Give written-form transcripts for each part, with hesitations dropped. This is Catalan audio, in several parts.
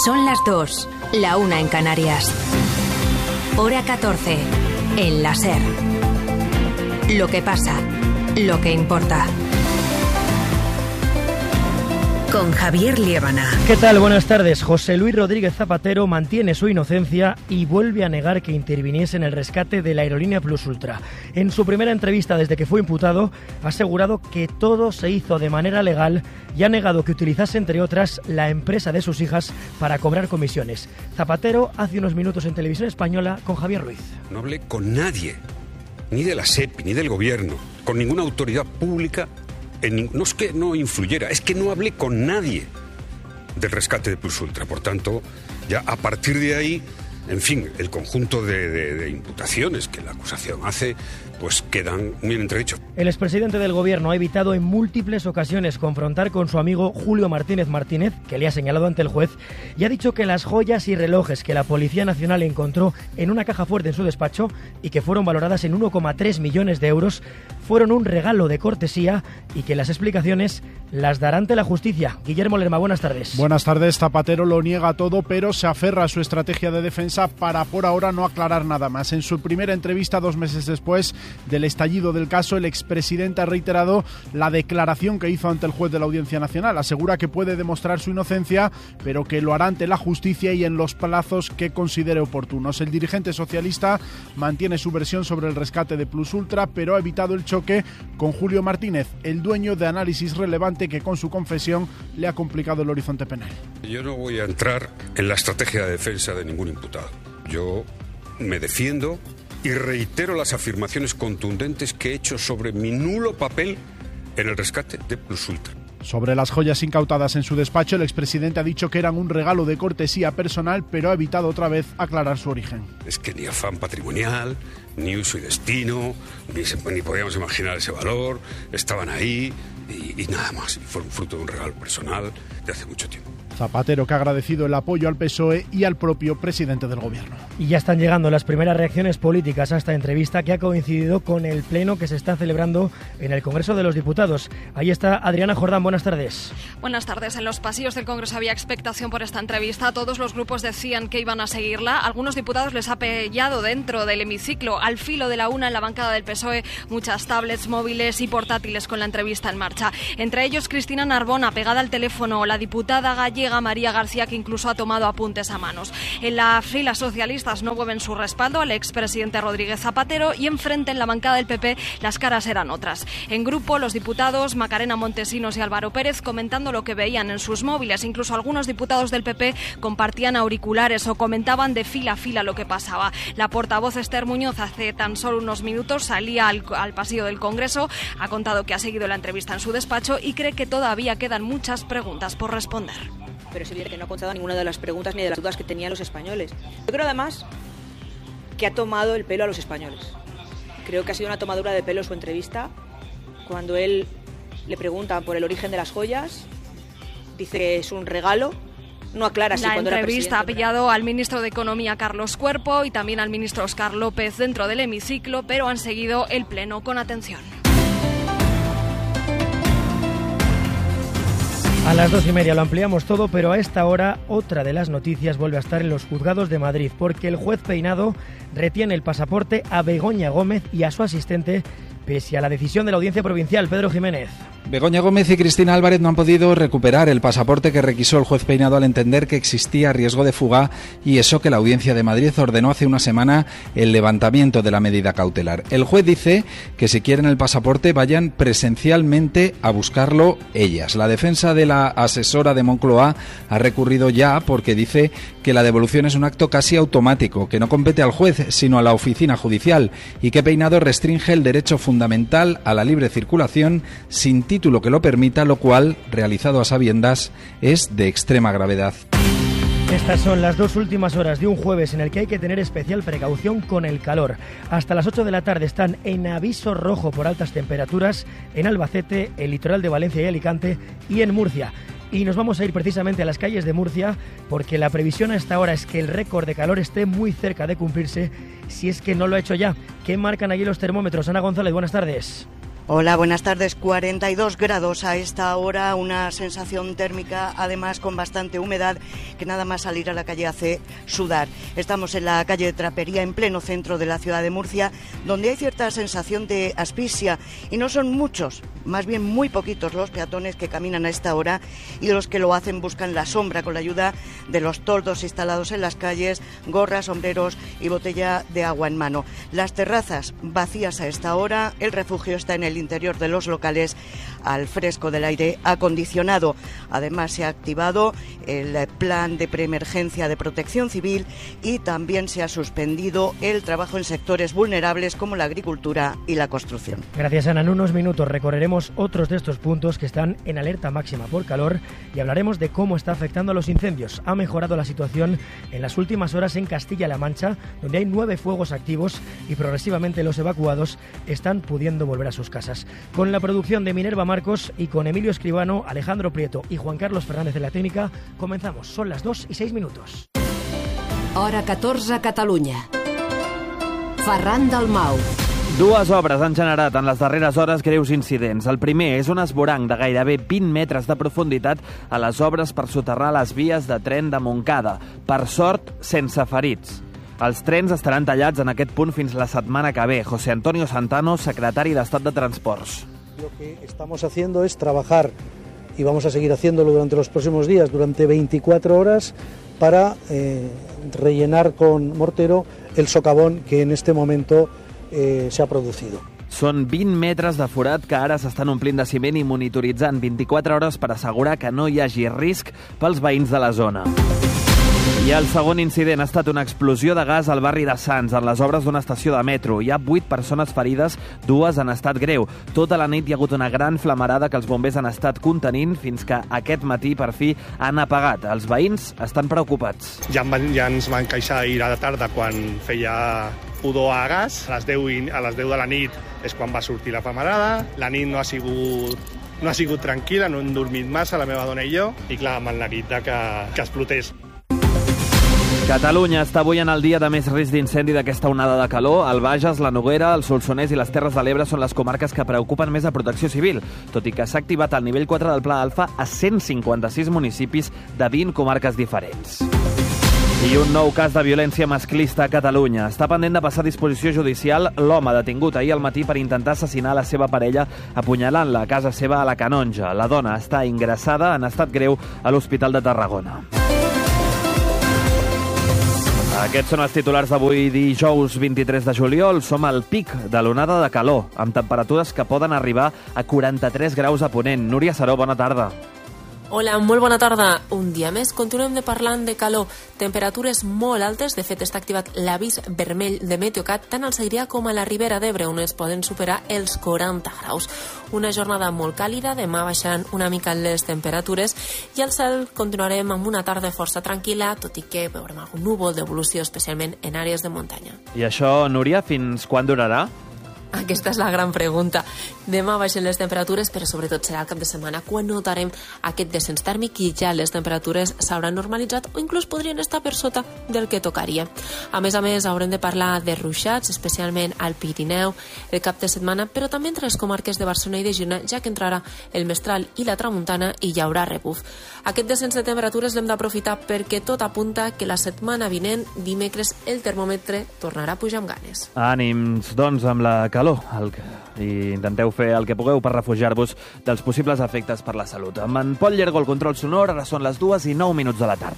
Son las 2, la 1 en Canarias. Hora 14, en la SER. Lo que pasa, lo que importa. Con Javier Liébana. ¿Qué tal? Buenas tardes. José Luis Rodríguez Zapatero mantiene su inocencia y vuelve a negar que interviniese en el rescate de la aerolínea Plus Ultra. En su primera entrevista desde que fue imputado, ha asegurado que todo se hizo de manera legal y ha negado que utilizase, entre otras, la empresa de sus hijas para cobrar comisiones. Zapatero hace unos minutos en Televisión Española con Javier Ruiz. No hablé con nadie, ni de la SEPI, ni del gobierno, con ninguna autoridad pública. No es que no influyera, es que no hablé con nadie del rescate de Plus Ultra. Por tanto, ya a partir de ahí, en fin, el conjunto de imputaciones que la acusación hace, pues quedan muy en entredicho. El expresidente del gobierno ha evitado en múltiples ocasiones confrontar con su amigo Julio Martínez Martínez, que le ha señalado ante el juez, y ha dicho que las joyas y relojes que la Policía Nacional encontró en una caja fuerte en su despacho y que fueron valoradas en 1,3 millones de euros fueron un regalo de cortesía y que las explicaciones las dará ante la justicia. Guillermo Lerma, buenas tardes. Buenas tardes. Zapatero lo niega todo, pero se aferra a su estrategia de defensa para por ahora no aclarar nada más. En su primera entrevista, 2 meses después del estallido del caso, el expresidente ha reiterado la declaración que hizo ante el juez de la Audiencia Nacional. Asegura que puede demostrar su inocencia, pero que lo hará ante la justicia y en los plazos que considere oportunos. El dirigente socialista mantiene su versión sobre el rescate de Plus Ultra, pero ha evitado el choque con Julio Martínez, el dueño de Análisis Relevante, que con su confesión le ha complicado el horizonte penal. Yo no voy a entrar en la estrategia de defensa de ningún imputado. Yo me defiendo y reitero las afirmaciones contundentes que he hecho sobre mi nulo papel en el rescate de Plus Ultra. Sobre las joyas incautadas en su despacho, el expresidente ha dicho que eran un regalo de cortesía personal, pero ha evitado otra vez aclarar su origen. Es que ni afán patrimonial, ni uso y destino, ni podíamos imaginar ese valor, estaban ahí y nada más. Y fueron fruto de un regalo personal de hace mucho tiempo. Zapatero, que ha agradecido el apoyo al PSOE y al propio presidente del gobierno. Y ya están llegando las primeras reacciones políticas a esta entrevista, que ha coincidido con el pleno que se está celebrando en el Congreso de los Diputados. Ahí está Adriana Jordán, buenas tardes. Buenas tardes. En los pasillos del Congreso había expectación por esta entrevista. Todos los grupos decían que iban a seguirla. Algunos diputados les ha pillado dentro del hemiciclo, al filo de la una, en la bancada del PSOE, muchas tablets, móviles y portátiles con la entrevista en marcha. Entre ellos Cristina Narbona, pegada al teléfono, la diputada gallega María García, que incluso ha tomado apuntes a manos. En las filas socialistas no mueven su respaldo al expresidente Rodríguez Zapatero y enfrente, en la bancada del PP, las caras eran otras. En grupo, los diputados Macarena Montesinos y Álvaro Pérez comentando lo que veían en sus móviles. Incluso algunos diputados del PP compartían auriculares o comentaban de fila a fila lo que pasaba. La portavoz Esther Muñoz hace tan solo unos minutos salía al pasillo del Congreso, ha contado que ha seguido la entrevista en su despacho y cree que todavía quedan muchas preguntas por responder. Pero es evidente que no ha contestado ninguna de las preguntas ni de las dudas que tenían los españoles. Yo creo además que ha tomado el pelo a los españoles. Creo que ha sido una tomadura de pelo su entrevista. Cuando él le preguntan por el origen de las joyas, dice que es un regalo. No aclara si cuando era presidente. La entrevista ha pillado al ministro de Economía, Carlos Cuerpo, y también al ministro Óscar López dentro del hemiciclo, pero han seguido el pleno con atención. A las 2:30 lo ampliamos todo, pero a esta hora otra de las noticias vuelve a estar en los juzgados de Madrid, porque el juez Peinado retiene el pasaporte a Begoña Gómez y a su asistente, pese a la decisión de la Audiencia Provincial. Pedro Jiménez. Begoña Gómez y Cristina Álvarez no han podido recuperar el pasaporte que requisó el juez Peinado al entender que existía riesgo de fuga, y eso que la Audiencia de Madrid ordenó hace una semana el levantamiento de la medida cautelar. El juez dice que si quieren el pasaporte vayan presencialmente a buscarlo ellas. La defensa de la asesora de Moncloa ha recurrido ya porque dice que la devolución es un acto casi automático, que no compete al juez sino a la oficina judicial, y que Peinado restringe el derecho fundamental a la libre circulación sin título que lo permita, lo cual, realizado a sabiendas, es de extrema gravedad. Estas son las 2 últimas horas de un jueves en el que hay que tener especial precaución con el calor. Hasta las 8 de la tarde están en aviso rojo por altas temperaturas en Albacete, el litoral de Valencia y Alicante y en Murcia. Y nos vamos a ir precisamente a las calles de Murcia, porque la previsión a esta hora es que el récord de calor esté muy cerca de cumplirse, si es que no lo ha hecho ya. ¿Qué marcan allí los termómetros? Ana González, buenas tardes. Hola, buenas tardes. 42 grados a esta hora, una sensación térmica, además con bastante humedad, que nada más salir a la calle hace sudar. Estamos en la calle de Trapería, en pleno centro de la ciudad de Murcia, donde hay cierta sensación de asfixia, y no son muchos, más bien muy poquitos los peatones que caminan a esta hora, y los que lo hacen buscan la sombra con la ayuda de los toldos instalados en las calles, gorras, sombreros y botella de agua en mano. Las terrazas vacías a esta hora, el refugio está en el interior de los locales al fresco del aire acondicionado. Además se ha activado el plan de preemergencia de protección civil y también se ha suspendido el trabajo en sectores vulnerables como la agricultura y la construcción. Gracias, Ana. En unos minutos recorreremos otros de estos puntos que están en alerta máxima por calor y hablaremos de cómo está afectando a los incendios. Ha mejorado la situación en las últimas horas en Castilla-La Mancha, donde hay 9 fuegos activos y progresivamente los evacuados están pudiendo volver a sus casas. Con la producción de Minerva Marcos y con Emilio Escribano, Alejandro Prieto y Juan Carlos Fernández de la técnica, comenzamos. Son las 2:06. Hora 14 a Catalunya. Ferran Dalmau. Dues obres han generat en les darreres hores greus incidents. El primer és un esvoranc de gairebé 20 metres de profunditat a les obres per soterrar les vies de tren de Montcada. Per sort, sense ferits. Els trens estaran tallats en aquest punt fins la setmana que ve. José Antonio Santano, secretari d'Estat de Transports. Lo que estamos haciendo es trabajar, y vamos a seguir haciéndolo durante los próximos días, durante 24 horas, para rellenar con mortero el socavón que en este momento se ha producido. Són 20 metres de forat que ara s'estan omplint de ciment i monitoritzant 24 hores per assegurar que no hi hagi risc pels veïns de la zona. I el segon incident ha estat una explosió de gas al barri de Sants, en les obres d'una estació de metro. Hi ha 8 persones ferides, 2 en estat greu. Tota la nit hi ha hagut una gran flamarada que els bombers han estat contenint fins que aquest matí, per fi, han apagat. Els veïns estan preocupats. Ja ens van queixar ahir a la tarda quan feia pudor a gas. A les 10 de la nit és quan va sortir la flamarada. La nit no ha sigut tranquil·la, no hem dormit massa, la meva dona i jo, i clar, amb el neguit que explotés. Catalunya està avui en el dia de més risc d'incendi d'aquesta onada de calor. El Bages, la Noguera, el Solsonès i les Terres de l'Ebre són les comarques que preocupen més a Protecció Civil, tot i que s'ha activat el nivell 4 del Pla Alfa a 156 municipis de 20 comarques diferents. I un nou cas de violència masclista a Catalunya. Està pendent de passar a disposició judicial l'home detingut ahir al matí per intentar assassinar la seva parella apunyalant-la a casa seva a la Canonja. La dona està ingressada en estat greu a l'Hospital de Tarragona. Aquests són els titulars d'avui, dijous 23 de juliol. Som al pic de l'onada de calor, amb temperatures que poden arribar a 43 graus a Ponent. Núria Saró, bona tarda. Hola, molt bona tarda. Un dia més continuem parlant de calor. Temperatures molt altes. De fet, està activat l'avís vermell de Meteocat tant al Segrià com a la Ribera d'Ebre, on es poden superar els 40 graus. Una jornada molt càlida, demà baixaran una mica les temperatures i al cel continuarem amb una tarda força tranquil·la, tot i que veurem algun núvol d'evolució, especialment en àrees de muntanya. I això, Núria, fins quan durarà? Aquesta és la gran pregunta. Demà baixen les temperatures, però sobretot serà el cap de setmana quan notarem aquest descens tèrmic i ja les temperatures s'hauran normalitzat o inclús podrien estar per sota del que tocaria. A més, haurem de parlar de ruixats, especialment al Pirineu, el cap de setmana, però també entre les comarques de Barcelona i de Girona, ja que entrarà el Mestral i la Tramuntana i hi haurà rebuf. Aquest descens de temperatures l'hem d'aprofitar perquè tot apunta que la setmana vinent, dimecres, el termòmetre tornarà a pujar amb ganes. Ànims, doncs, amb la calor. I intenteu fer el que pugueu per refugiar-vos dels possibles efectes per la salut. Amb en Pol Llergo, el control sonor, ara són les 2:09 de la tarda.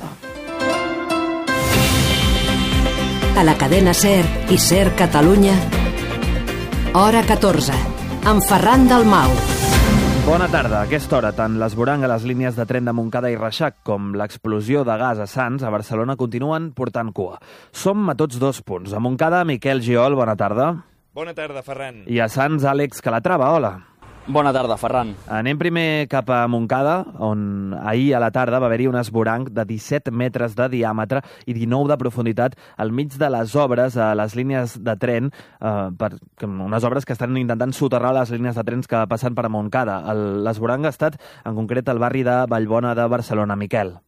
A la cadena SER i SER Catalunya, hora 14, amb Ferran Dalmau. Bona tarda. A aquesta hora, tant l'esvoranc a les línies de tren de Montcada i Reixac com l'explosió de gas a Sants, a Barcelona, continuen portant cua. Som a tots dos punts. A Montcada, Miquel Giol, bona tarda. Bona tarda, Ferran. I a Sants, Àlex Calatrava, hola. Bona tarda, Ferran. Anem primer cap a Montcada, on ahir a la tarda va haver-hi un esvoranc de 17 metres de diàmetre i 19 de profunditat al mig de les obres a les línies de tren, unes obres que estan intentant soterrar les línies de trens que passen per Montcada. L'esvoranc ha estat, en concret, al barri de Vallbona de Barcelona. Miquel.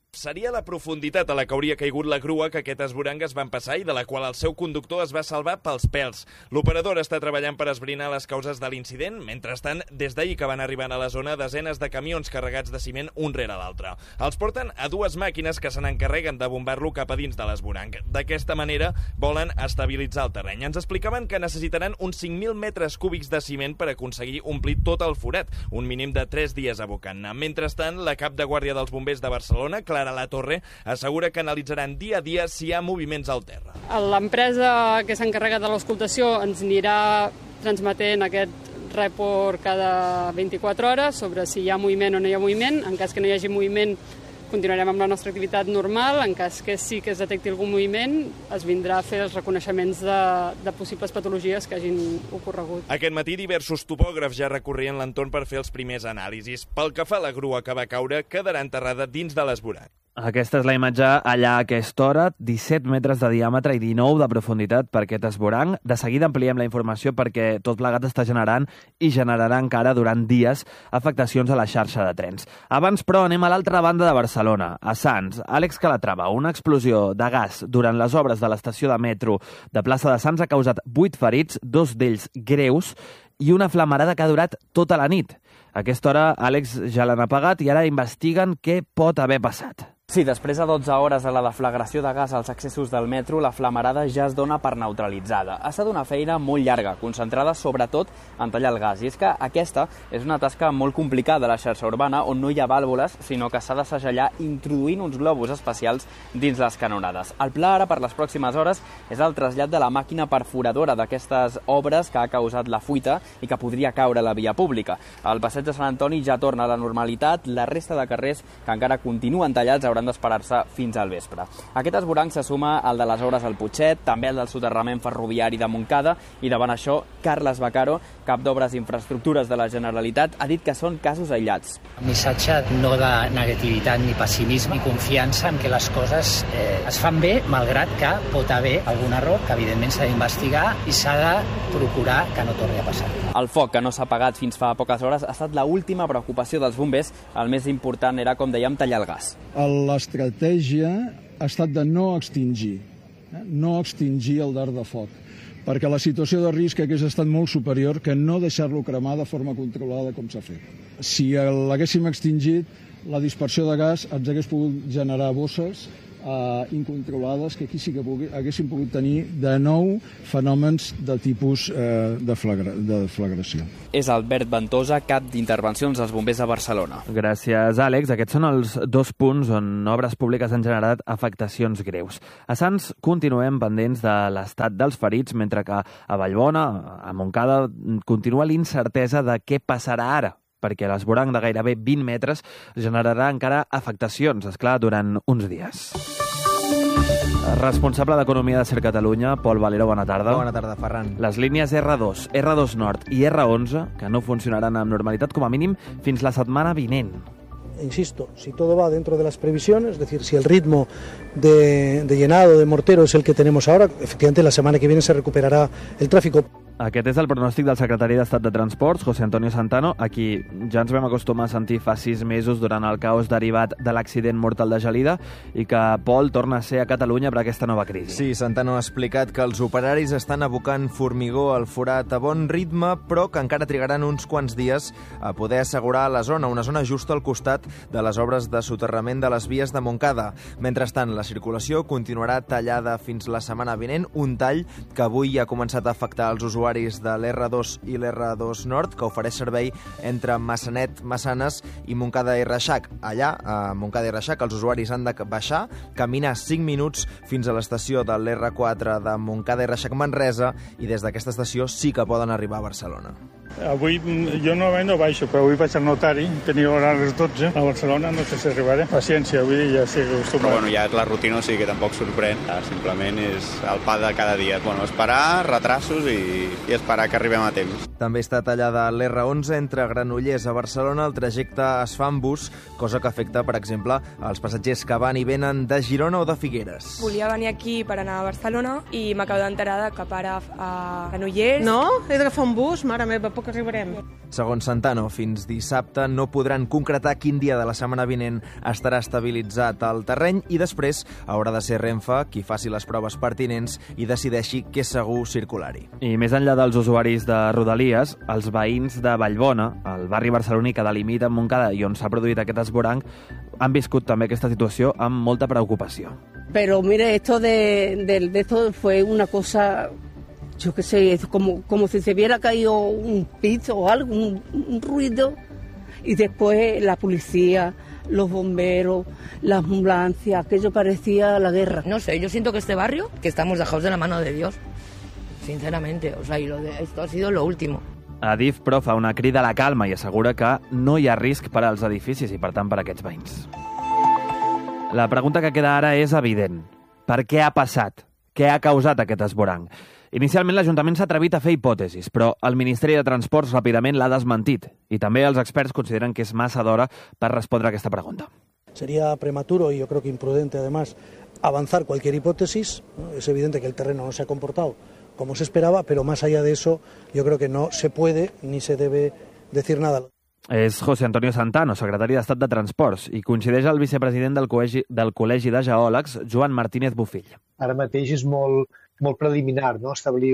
Seria la profunditat a la que hauria caigut la grua que aquest esvoranc es va empassar i de la qual el seu conductor es va salvar pels pèls. L'operador està treballant per esbrinar les causes de l'incident. Mentrestant, des d'ahir que van arribant a la zona desenes de camions carregats de ciment un rere l'altre. Els porten a dues màquines que se n'encarreguen de bombar-lo cap a dins de l'esvoranc. D'aquesta manera volen estabilitzar el terreny. Ens explicaven que necessitaran uns 5.000 metres cúbics de ciment per aconseguir omplir tot el forat, un mínim de 3 dies abocant-ne. Mentrestant, la cap de guàrdia dels bombers de Barcelona, Clara La Torre, assegura que analitzaran dia a dia si hi ha moviments al terra. L'empresa que s'ha encarregat de l'auscultació ens anirà transmetent aquest report cada 24 hores sobre si hi ha moviment o no hi ha moviment. En cas que no hi hagi moviment, continuarem amb la nostra activitat normal. En cas que sí que es detecti algun moviment, es vindrà a fer els reconeixements de possibles patologies que hagin ocorregut. Aquest matí diversos topògrafs ja recorrien l'entorn per fer els primers anàlisis. Pel que fa a la grua que va caure, quedarà enterrada dins de l'esvoranc. Aquesta és la imatge allà a aquesta hora, 17 metres de diàmetre i 19 de profunditat per aquest esvoranc. De seguida ampliem la informació perquè tot plegat està generant i generarà encara durant dies afectacions a la xarxa de trens. Abans, però, anem a l'altra banda de Barcelona, a Sants. Àlex Calatrava, una explosió de gas durant les obres de l'estació de metro de plaça de Sants ha causat 8 ferits, 2 d'ells greus, i una flamarada que ha durat tota la nit. A aquesta hora, Àlex, ja l'han apagat i ara investiguen què pot haver passat. Sí, després de 12 hores de la deflagració de gas als accessos del metro, la flamarada ja es dona per neutralitzada. Ha estat una feina molt llarga, concentrada sobretot en tallar el gas. I és que aquesta és una tasca molt complicada a la xarxa urbana, on no hi ha vàlvules, sinó que s'ha de segellar introduint uns globus espacials dins les canonades. El pla ara per les pròximes hores és el trasllat de la màquina perforadora d'aquestes obres que ha causat la fuita i que podria caure a la via pública. El passeig de Sant Antoni ja torna a la normalitat, la resta de carrers que encara continuen tallats hauran d'esperar-se fins al vespre. Aquest esvoranc se suma al de les obres al Putxet, també al del soterrament ferroviari de Montcada, i davant això, Carles Bacaro, cap d'Obres i Infraestructures de la Generalitat, ha dit que són casos aïllats. Un missatge no de negativitat ni pessimisme, ni confiança en que les coses es fan bé, malgrat que pot haver algun error que evidentment s'ha d'investigar i s'ha de procurar que no torni a passar. El foc, que no s'ha apagat fins fa poques hores, ha estat l'última preocupació dels bombers. El més important era, com dèiem, tallar el gas. L'estratègia ha estat de no extingir el dard de foc, perquè la situació de risc hagués estat molt superior que no deixar-lo cremar de forma controlada com s'ha fet. Si l'haguéssim extingit, la dispersió de gas ens hagués pogut generar bosses incontrolades que aquí sí que haguéssim pogut tenir de nou fenòmens de tipus de flagració. És Albert Ventosa, cap d'intervencions dels bombers de Barcelona. Gràcies, Àlex. Aquests són els 2 punts on obres públiques han generat afectacions greus. A Sants continuem pendents de l'estat dels ferits, mentre que a Vallbona, a Montcada, continua l'incertesa de què passarà ara, perquè l'esvoranc de gairebé 20 metres generarà encara afectacions, esclar, durant uns dies. Responsable d'Economia de Ser Catalunya, Pol Valero, bona tarda. Bona tarda, Ferran. Les línies R2, R2 Nord i R11, que no funcionaran amb normalitat com a mínim fins la setmana vinent. Insisto, si todo va dentro de las previsiones, es decir, si el ritmo de llenado de mortero es el que tenemos ahora, efectivamente la semana que viene se recuperará el tráfico. Aquest és el pronòstic del secretari d'Estat de Transports, José Antonio Santano, a qui ja ens vam acostumar a sentir fa 6 mesos durant el caos derivat de l'accident mortal de Gelida i que Pol torna a ser a Catalunya per aquesta nova crisi. Sí, Santano ha explicat que els operaris estan abocant formigó al forat a bon ritme, però que encara trigaran uns quants dies a poder assegurar la zona, una zona just al costat de les obres de soterrament de les vies de Montcada. Mentrestant, la circulació continuarà tallada fins la setmana vinent, un tall que avui ha començat a afectar els usuaris de l'R2 i l'R2 Nord, que ofereix servei entre Massanet, Massanes i Montcada i Reixac. Allà, a Montcada i Reixac, els usuaris han de baixar, caminar 5 minuts fins a l'estació de l'R4 de Montcada i Reixac-Manresa, i des d'aquesta estació sí que poden arribar a Barcelona. Avui jo normalment no baixo, però avui vaig al notari, tenia hora a les 12 a Barcelona, no sé si arribaré. Paciència, vull dir, ja estic acostumat. Però bueno, ja la rutina, o sigui que tampoc sorprèn, simplement és el pa de cada dia. Bueno, esperar, retrasos i esperar que arribem a temps. També està tallada l'R11 entre Granollers a Barcelona. El trajecte es fa en bus, cosa que afecta, per exemple, els passatgers que van i venen de Girona o de Figueres. Volia venir aquí per anar a Barcelona i m'acabo d'enterar que para a Granollers. No, he d'agafar un bus, mare meva, poc arribarem. Segons Santano, fins dissabte no podran concretar quin dia de la setmana vinent estarà estabilitzat el terreny i després haurà de ser Renfe qui faci les proves pertinents i decideixi què és segur circular-hi. I més enllà dels usuaris de Rodalies, els veïns de Vallbona, el barri barceloní que delimita amb Montcada i on s'ha produït aquest esvoranc, han viscut també aquesta situació amb molta preocupació. Pero mire, esto de esto fue una cosa, yo qué sé, como si se hubiera caído un piso o algo, un ruido, y después la policía, los bomberos, la ambulancia, aquello parecía la guerra. No sé, yo siento que este barrio, que estamos dejados de la mano de Dios, sinceramente, o sea, y esto ha sido lo último. Adif, però, fa una crida a la calma i assegura que no hi ha risc per als edificis i, per tant, per a aquests veïns. La pregunta que queda ara és evident. Per què ha passat? Què ha causat aquest esvoranc? Inicialment l'Ajuntament s'ha atrevit a fer hipòtesis, però el Ministeri de Transports ràpidament l'ha desmentit i també els experts consideren que és massa d'hora per respondre a aquesta pregunta. Sería prematuro y yo creo que imprudente, además, avanzar cualquier hipótesis. Es evidente que el terreno no se ha comportado como se esperaba, pero más allá de eso, yo creo que no se puede ni se debe decir nada. És José Antonio Santano, secretari d'Estat de Transports, i coincideix el vicepresident del Col·legi de Geòlegs, Joan Martínez Bofill. Ara mateix és molt preliminar, no?, establir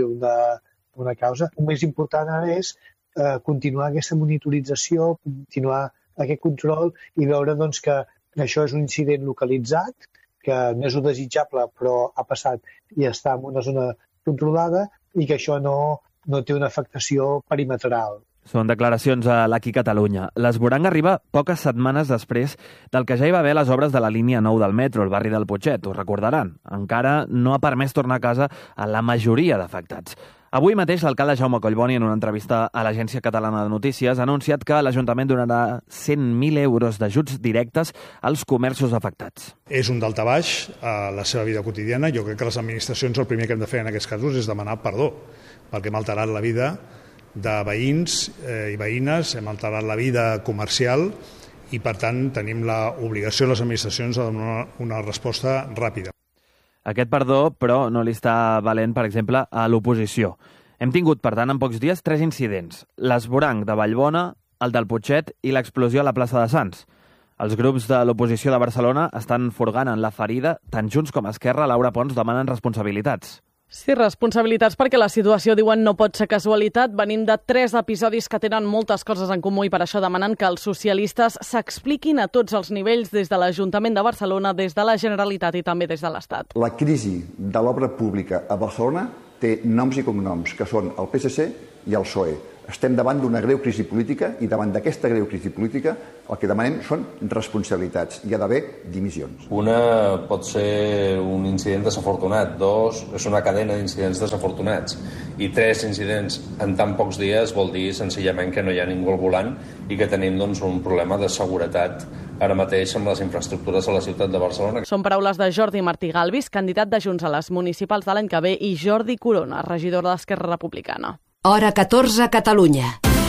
una causa. El més important ara és continuar aquesta monitorització, continuar aquest control i veure doncs, que això és un incident localitzat, que no és un desitjable, però ha passat i està en una zona controlada i que això no té una afectació perimetral. Són declaracions a l'Aquí Catalunya. L'esvoranc arriba poques setmanes després del que ja hi va haver les obres de la línia 9 del metro, al barri del Putxet, us recordaran. Encara no ha permès tornar a casa a la majoria d'afectats. Avui mateix l'alcalde Jaume Collboni, en una entrevista a l'Agència Catalana de Notícies, ha anunciat que l'Ajuntament donarà 100.000 euros d'ajuts directes als comerços afectats. És un daltabaix a la seva vida quotidiana. Jo crec que les administracions el primer que hem de fer en aquests casos és demanar perdó, perquè hem alterat la vida de veïns i veïnes, hem alterat la vida comercial i, per tant, tenim l'obligació les administracions de donar una resposta ràpida. Aquest perdó, però, no li està valent, per exemple, a l'oposició. Hem tingut, per tant, en pocs dies, 3 incidents. L'esvoranc de Vallbona, el del Putxet i l'explosió a la plaça de Sants. Els grups de l'oposició de Barcelona estan furgant en la ferida, tant Junts com Esquerra. Laura Pons demanen responsabilitats. Sí, responsabilitats perquè la situació, diuen, no pot ser casualitat. Venim de 3 episodis que tenen moltes coses en comú i per això demanen que els socialistes s'expliquin a tots els nivells, des de l'Ajuntament de Barcelona, des de la Generalitat i també des de l'Estat. La crisi de l'obra pública a Barcelona té noms i cognoms, que són el PSC i el PSOE. Estem davant d'una greu crisi política i davant d'aquesta greu crisi política el que demanem són responsabilitats. Hi ha d'haver dimissions. Una pot ser un incident desafortunat, 2 és una cadena d'incidents desafortunats i 3 incidents en tan pocs dies vol dir senzillament que no hi ha ningú al volant i que tenim doncs, un problema de seguretat ara mateix amb les infraestructures a la ciutat de Barcelona. Són paraules de Jordi Martí Galvis, candidat de Junts a les municipals de l'any que ve, i Jordi Corona, regidor de l'Esquerra Republicana. Hora 14 a Catalunya.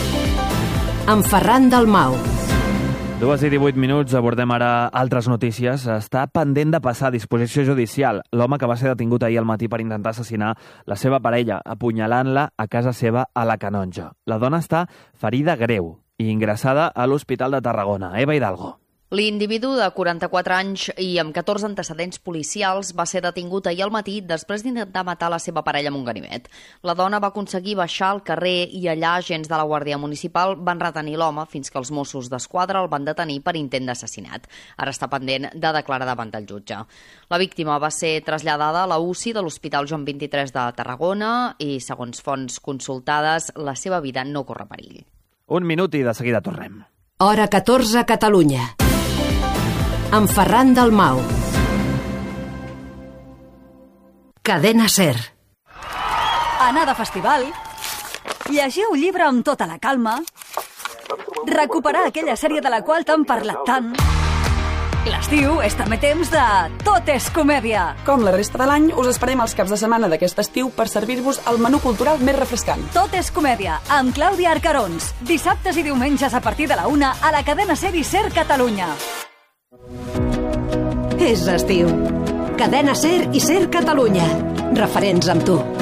Amb Ferran Dalmau. 2:18, abordem ara altres notícies. Està pendent de passar a disposició judicial l'home que va ser detingut ahir al matí per intentar assassinar la seva parella, apunyalant-la a casa seva a la Canonja. La dona està ferida greu i ingressada a l'Hospital de Tarragona. Eva Hidalgo. L'individu de 44 anys i amb 14 antecedents policials va ser detingut ahir al matí després d'intentar matar la seva parella amb un ganivet. La dona va aconseguir baixar al carrer i allà agents de la Guàrdia Municipal van retenir l'home fins que els Mossos d'Esquadra el van detenir per intent d'assassinat. Ara està pendent de declarar davant del jutge. La víctima va ser traslladada a la UCI de l'Hospital Joan 23 de Tarragona i, segons fonts consultades, la seva vida no corre perill. 1 minut i de seguida tornem. Hora 14 a Catalunya. Amb Ferran Dalmau. Cadena SER. Anar de festival, llegir un llibre amb tota la calma, recuperar aquella sèrie de la qual t'han parlat tant, L'estiu és també temps de Tot és comèdia. Com la resta de l'any, us esperem els caps de setmana d'aquest estiu per servir-vos el menú cultural més refrescant. Tot és comèdia, amb Clàudia Arcarons. Dissabtes i diumenges a partir de la 1 a la cadena SER i SER Catalunya. És estiu. Cadena SER i SER Catalunya. Referents amb tu.